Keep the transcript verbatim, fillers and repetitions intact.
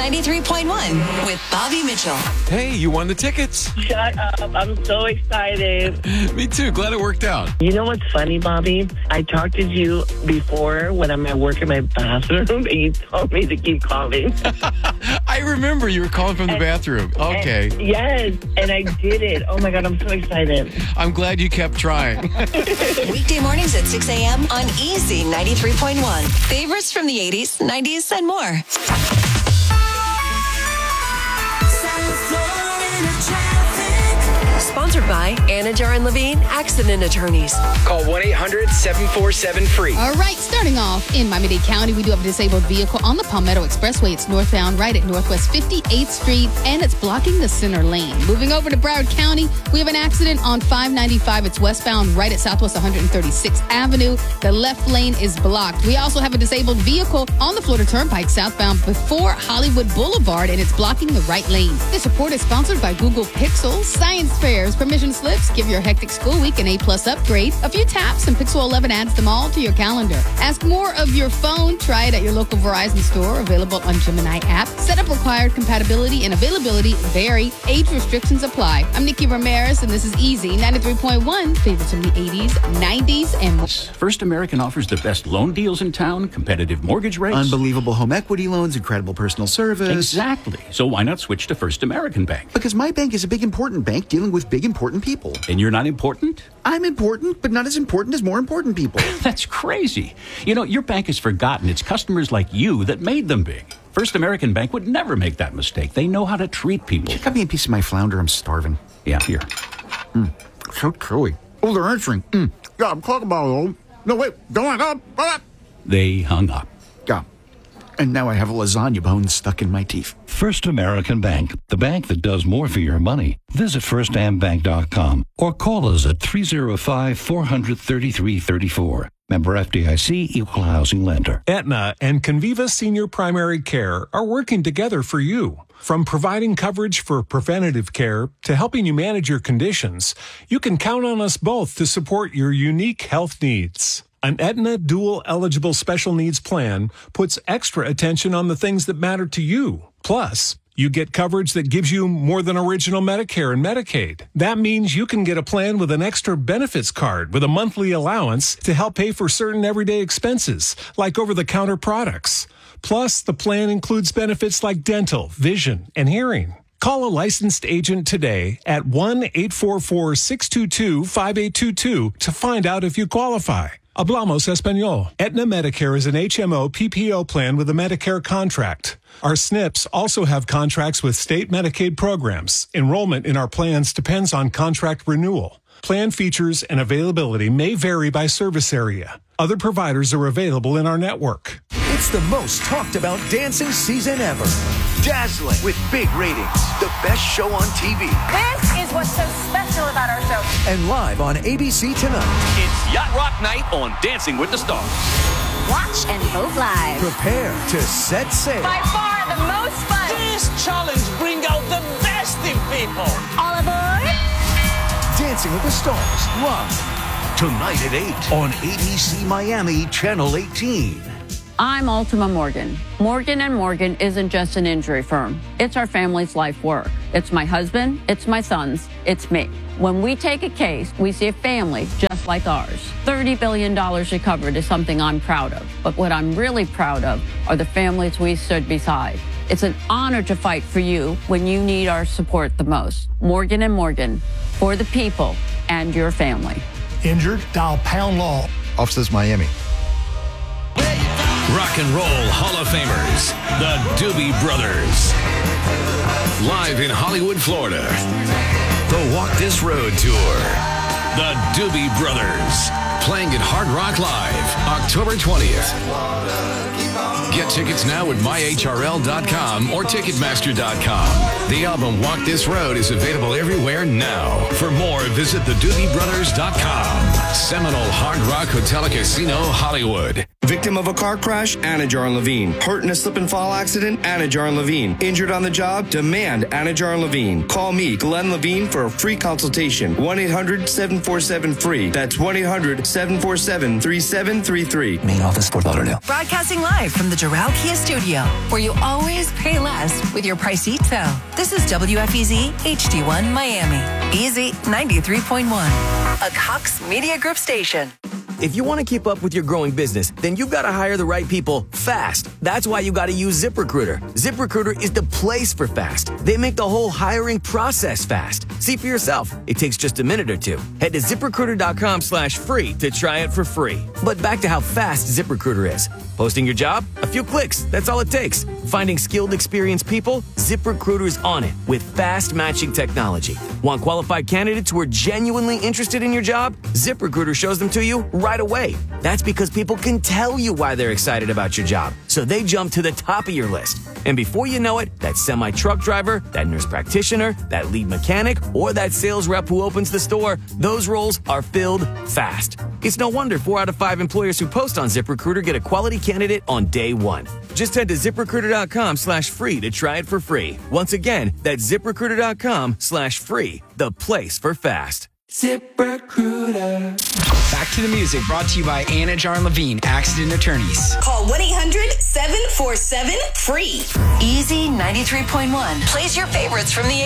ninety-three point one with Bobby Mitchell. Hey, you won the tickets. Shut up. I'm so excited. Me too. Glad it worked out. You know what's funny, Bobby? I talked to you before when I'm at work in my bathroom, and you told me to keep calling. I remember you were calling from the And- bathroom. Okay. And- yes, and I did it. Oh, my God, I'm so excited. I'm glad you kept trying. Weekday mornings at six a.m. on Easy ninety-three point one. Favorites from the eighties, nineties, and more. Sponsored by Anajar and Levine Accident Attorneys. Call one eight hundred seven four seven free. All right, starting off in Miami-Dade County, we do have a disabled vehicle on the Palmetto Expressway. It's northbound right at Northwest fifty-eighth Street, and it's blocking the center lane. Moving over to Broward County, we have an accident on five ninety-five. It's westbound right at Southwest one hundred thirty-sixth Avenue. The left lane is blocked. We also have a disabled vehicle on the Florida Turnpike southbound before Hollywood Boulevard, and it's blocking the right lane. This report is sponsored by Google Pixel, science fairs, permission slips, give your hectic school week an A-plus upgrade. A few taps and Pixel eleven adds them all to your calendar. Ask more of your phone. Try it at your local Verizon store. Available on Gemini app. Setup required. Compatibility and availability vary. Age restrictions apply. I'm Nikki Ramirez, and this is Easy ninety-three point one. Favorites from the eighties, nineties, and more. First American offers the best loan deals in town, competitive mortgage rates. Unbelievable home equity loans, incredible personal service. Exactly. So why not switch to First American Bank? Because my bank is a big, important bank dealing with big, important people. And you're not important? I'm important, but not as important as more important people. That's crazy. You know, your bank has forgotten it's customers like you that made them big. First American Bank would never make that mistake. They know how to treat people. Cut me a piece of my flounder. I'm starving. Yeah, here. Mm, so chewy. Oh, they're answering. Mm. Yeah, I'm talking about old. No, wait. Don't hang up. Ah. They hung up. Yeah. And now I have a lasagna bone stuck in my teeth. First American Bank, the bank that does more for your money. Visit first am bank dot com or call us at three oh five, four hundred, thirty-three thirty-four. Member F D I C, Equal Housing Lender. Aetna and Conviva Senior Primary Care are working together for you. From providing coverage for preventative care to helping you manage your conditions, you can count on us both to support your unique health needs. An Aetna Dual Eligible Special Needs Plan puts extra attention on the things that matter to you. Plus, you get coverage that gives you more than original Medicare and Medicaid. That means you can get a plan with an extra benefits card with a monthly allowance to help pay for certain everyday expenses, like over-the-counter products. Plus, the plan includes benefits like dental, vision, and hearing. Call a licensed agent today at one eight four four, six two two, five eight two two to find out if you qualify. Hablamos Español. Aetna Medicare is an H M O P P O plan with a Medicare contract. Our S N Ps also have contracts with state Medicaid programs. Enrollment in our plans depends on contract renewal. Plan features and availability may vary by service area. Other providers are available in our network. It's the most talked about dancing season ever. Dazzling with big ratings. The best show on T V. This is what's so special about our show. And live on A B C tonight. It's Yacht Rock Night on Dancing with the Stars. Watch and vote live. Prepare to set sail. By far the most fun. This challenge brings out the best in people. All aboard. Dancing with the Stars live. Tonight at eight on A B C Miami Channel eighteen. I'm Ultima Morgan. Morgan and Morgan isn't just an injury firm. It's our family's life work. It's my husband, it's my sons, it's me. When we take a case, we see a family just like ours. thirty billion dollars recovered is something I'm proud of. But what I'm really proud of are the families we stood beside. It's an honor to fight for you when you need our support the most. Morgan and Morgan, for the people and your family. Injured? Dial Pound Law. Offices Miami. Rock and Roll Hall of Famers, the Doobie Brothers. Live in Hollywood, Florida. The Walk This Road Tour. The Doobie Brothers. Playing at Hard Rock Live, October twentieth. Get tickets now at my H R L dot com or Ticketmaster dot com. The album Walk This Road is available everywhere now. For more, visit the doobie brothers dot com. Seminole Hard Rock Hotel and Casino, Hollywood. Victim of a car crash? Anajar and Levine. Hurt in a slip and fall accident? Anajar and Levine. Injured on the job? Demand Anajar and Levine. Call me, Glenn Levine, for a free consultation. one eight hundred seven four seven free. That's one eight hundred seven four seven three seven three three. Main office, Fort Lauderdale. Broadcasting live from the Doral Kia Studio, where you always pay less with your Pricito. This is W F E Z H D one Miami. Easy ninety-three point one. A Cox Media Group station. If you want to keep up with your growing business, then you've got to hire the right people fast. That's why you got to use ZipRecruiter. ZipRecruiter is the place for fast. They make the whole hiring process fast. See for yourself. It takes just a minute or two. Head to ZipRecruiter.com slash free to try it for free. But back to how fast ZipRecruiter is. Posting your job? A few clicks. That's all it takes. Finding skilled, experienced people? ZipRecruiter's on it with fast matching technology. Want qualified candidates who are genuinely interested in your job? ZipRecruiter shows them to you right away. That's because people can tell you why they're excited about your job, so they jump to the top of your list. And before you know it, that semi-truck driver, that nurse practitioner, that lead mechanic, or that sales rep who opens the store, those roles are filled fast. It's no wonder four out of five employers who post on ZipRecruiter get a quality candidate on day one. Just head to ZipRecruiter.com slash free to try it for free. Once again, that's ZipRecruiter.com slash free, the place for fast. ZipRecruiter. Back to the music, brought to you by Anajar and Levine, Accident Attorneys. Call one eight hundred seven four seven free. Easy ninety-three point one plays your favorites from the